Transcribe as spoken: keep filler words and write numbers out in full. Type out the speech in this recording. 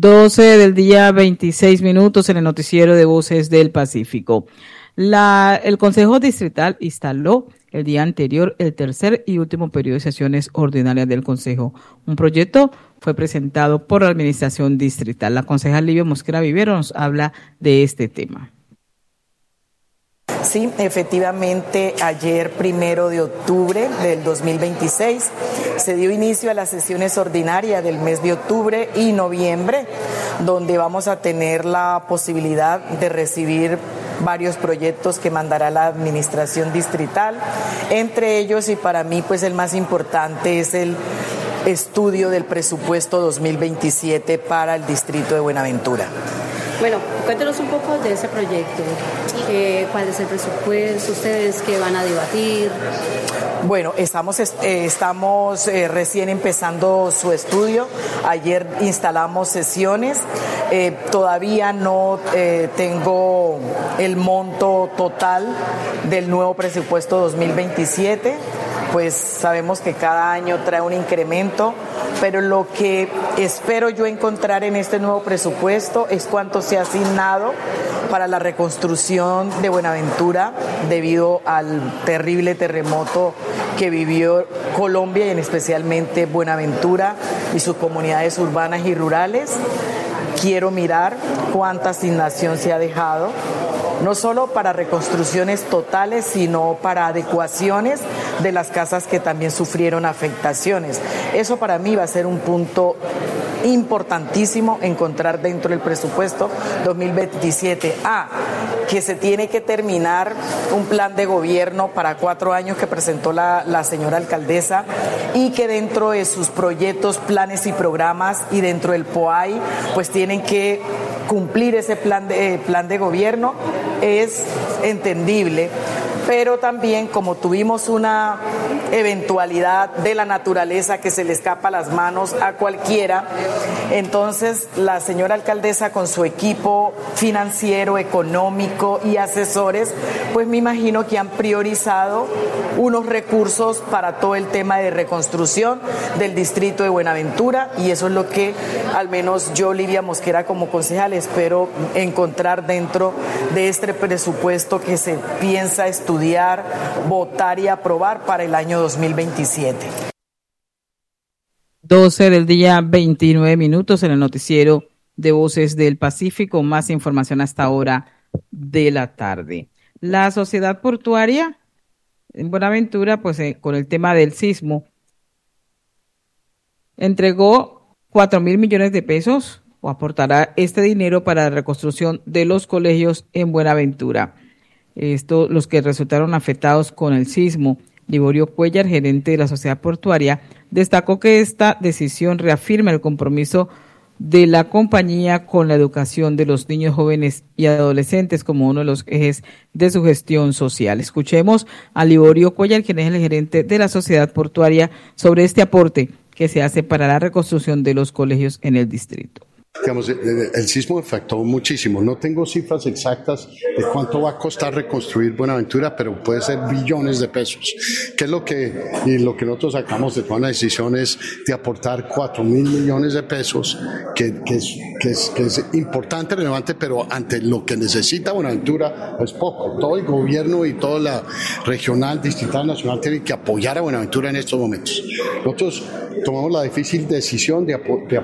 doce del día, veintiséis minutos en el noticiero de Voces del Pacífico. La, el Consejo Distrital instaló el día anterior el tercer y último periodo de sesiones ordinarias del Consejo. Un proyecto fue presentado por la Administración Distrital. La concejal Livia Mosquera Vivero nos habla de este tema. Sí, efectivamente, ayer primero de octubre del dos mil veintiséis se dio inicio a las sesiones ordinarias del mes de octubre y noviembre, donde vamos a tener la posibilidad de recibir varios proyectos que mandará la administración distrital. Entre ellos, y para mí pues el más importante, es el estudio del presupuesto dos mil veintisiete para el distrito de Buenaventura. Bueno, cuéntenos un poco de ese proyecto. Eh, ¿Cuál es el presupuesto? ¿Ustedes qué van a debatir? Bueno, estamos, eh, estamos eh, recién empezando su estudio. Ayer instalamos sesiones. Eh, todavía no eh, tengo el monto total del nuevo presupuesto dos mil veintisiete. Pues sabemos que cada año trae un incremento, pero lo que espero yo encontrar en este nuevo presupuesto es cuánto se ha asignado para la reconstrucción de Buenaventura debido al terrible terremoto que vivió Colombia y en especialmente Buenaventura y sus comunidades urbanas y rurales. Quiero mirar cuánta asignación se ha dejado, no solo para reconstrucciones totales, sino para adecuaciones de las casas que también sufrieron afectaciones. Eso para mí va a ser un punto importantísimo encontrar dentro del presupuesto dos mil veintisiete. Ah, que se tiene que terminar un plan de gobierno para cuatro años que presentó la, la señora alcaldesa y que dentro de sus proyectos, planes y programas y dentro del P O A I, pues tienen que cumplir ese plan de, eh, plan de gobierno. Es entendible, pero también como tuvimos una eventualidad de la naturaleza que se le escapa a las manos a cualquiera, entonces la señora alcaldesa con su equipo financiero, económico y asesores, pues me imagino que han priorizado unos recursos para todo el tema de reconstrucción del distrito de Buenaventura, y eso es lo que al menos yo, Livia Mosquera, como concejal, espero encontrar dentro de este presupuesto que se piensa estudiar, votar y aprobar para el año dos mil veintisiete. doce del día, veintinueve minutos en el noticiero de Voces del Pacífico. Más información hasta ahora de la tarde. La sociedad portuaria en Buenaventura, pues eh, con el tema del sismo, entregó cuatro mil millones de pesos o aportará este dinero para la reconstrucción de los colegios en Buenaventura. Esto, los que resultaron afectados con el sismo. Liborio Cuellar, gerente de la sociedad portuaria, destacó que esta decisión reafirma el compromiso de la compañía con la educación de los niños, jóvenes y adolescentes como uno de los ejes de su gestión social. Escuchemos a Liborio Cuellar, quien es el gerente de la sociedad portuaria, sobre este aporte que se hace para la reconstrucción de los colegios en el distrito. Digamos, el, el sismo afectó muchísimo. No tengo cifras exactas de cuánto va a costar reconstruir Buenaventura, pero puede ser billones de pesos. ¿Qué es lo que, y lo que nosotros sacamos de toda la decisión es de aportar cuatro mil millones de pesos, que, que, es, que, es, que es importante, relevante, pero ante lo que necesita Buenaventura es poco. Todo el gobierno y toda la regional, distrital, nacional tienen que apoyar a Buenaventura en estos momentos. Nosotros tomamos la difícil decisión de apoyar